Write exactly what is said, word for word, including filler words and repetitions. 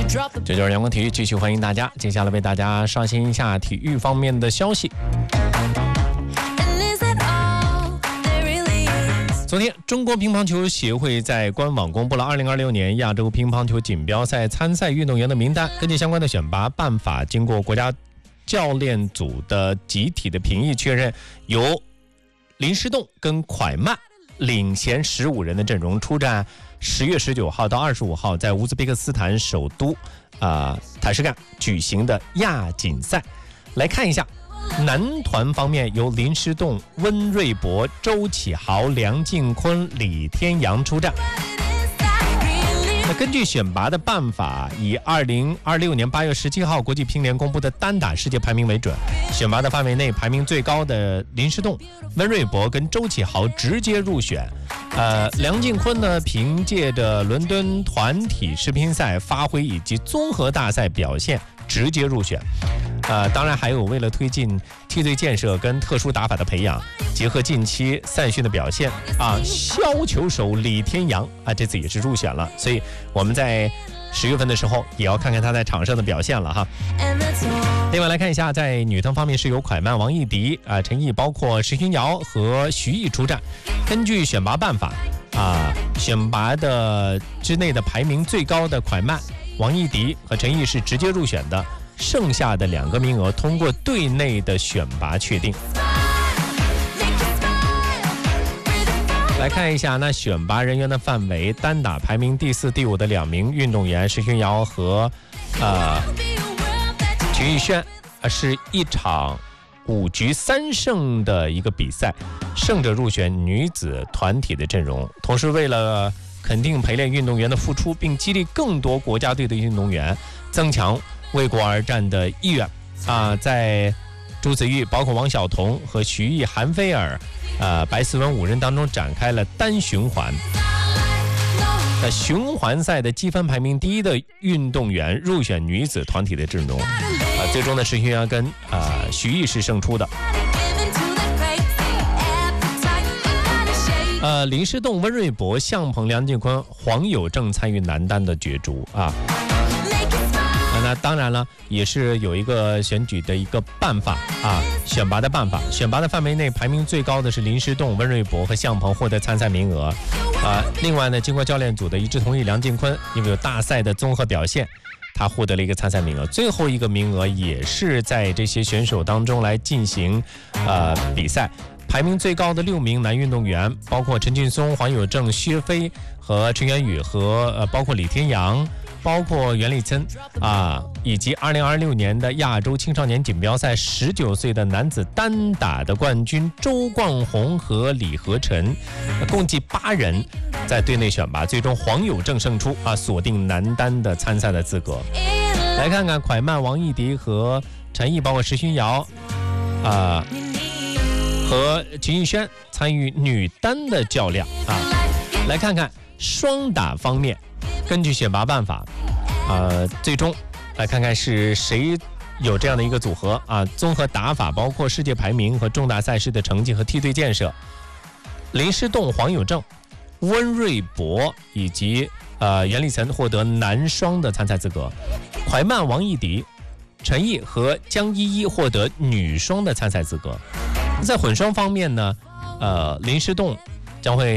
这就是阳光体育，继续欢迎大家。接下来为大家刷新一下体育方面的消息。昨天，中国乒乓球协会在官网公布了二零二六年亚洲乒乓球锦标赛参赛运动员的名单。根据相关的选拔办法，经过国家教练组的集体的评议确认，由林诗栋跟蒯曼领衔十五人的阵容出战十月十九号到二十五号在乌兹别克斯坦首都啊、呃、塔什干举行的亚锦赛。来看一下男团方面，由林诗栋、温瑞博、周启豪、梁靖昆、李天阳出战。那根据选拔的办法，以二零二六年八月十七号国际乒联公布的单打世界排名为准，选拔的范围内排名最高的林诗栋、温瑞博跟周启豪直接入选。呃，梁靖昆呢，凭借着伦敦团体世乒赛发挥以及综合大赛表现直接入选。呃，当然还有为了推进梯队建设跟特殊打法的培养，结合近期赛训的表现啊，削球手李天阳啊这次也是入选了，所以我们在十月份的时候也要看看他在场上的表现了哈。另外来看一下，在女团方面是由蒯曼、王艺迪啊、陈毅，包括石勋瑶和徐艺出战。根据选拔办法啊，选拔的之内的排名最高的蒯曼、王艺迪和陈毅是直接入选的。剩下的两个名额通过队内的选拔确定。来看一下那选拔人员的范围，单打排名第四、第五的两名运动员石勋瑶和呃秦艺轩，呃是一场五局三胜的一个比赛，胜者入选女子团体的阵容。同时，为了肯定陪练运动员的付出，并激励更多国家队的运动员增强为国而战的意愿啊，在朱子玉、包括王晓彤和徐艺、韩菲尔、呃白思文五人当中展开了单循环。那循环赛的积分排名第一的运动员入选女子团体的阵容啊，最终的石勋瑶跟啊、呃、徐艺是胜出的。呃，林诗栋、温瑞博、向鹏、梁靖昆、黄友正参与男单的角逐啊。那当然了，也是有一个选举的一个办法啊，选拔的办法。选拔的范围内排名最高的是林诗栋、温瑞博和向鹏获得参赛名额啊。另外呢，经过教练组的一致同意，梁靖昆因为有大赛的综合表现，他获得了一个参赛名额。最后一个名额也是在这些选手当中来进行呃比赛。排名最高的六名男运动员，包括陈劲松、黄友正、薛飞和陈元宇和呃包括李天阳。包括袁立琛啊，以及二零二六年的亚洲青少年锦标赛十九岁的男子单打的冠军周冠宏和李和晨，共计八人在队内选拔，最终黄友正胜出啊，锁定男单的参赛的资格。来看看蒯曼、王艺迪和陈毅，包括石勋瑶啊和秦艺轩参与女单的较量啊。来看看双打方面。根据选拔办法，呃，最终来看看是谁有这样的一个组合啊。综合打法包括世界排名和重大赛事的成绩和梯队建设。林诗栋、黄友正、温瑞博以及呃袁立岑获得男双的参赛资格，蒯曼、王艺迪、陈毅和江依依获得女双的参赛资格。在混双方面呢，呃，林诗栋将会